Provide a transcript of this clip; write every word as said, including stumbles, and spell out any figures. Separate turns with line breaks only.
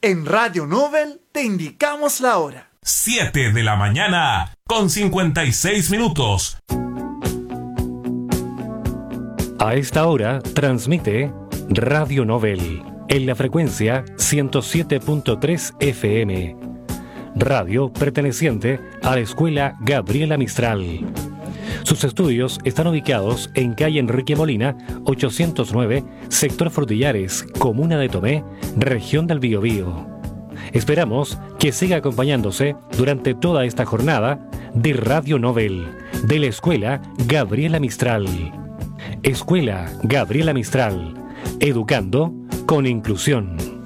En Radio Nobel te indicamos la hora.
siete de la mañana con cincuenta y seis minutos.
A esta hora transmite Radio Nobel en la frecuencia ciento siete punto tres F M. Radio perteneciente a la Escuela Gabriela Mistral. Sus estudios están ubicados en calle Enrique Molina, ochocientos nueve, sector Frutillares, comuna de Tomé, región del Biobío. Esperamos que siga acompañándose durante toda esta jornada de Radio Nobel, de la Escuela Gabriela Mistral. Escuela Gabriela Mistral, educando con inclusión.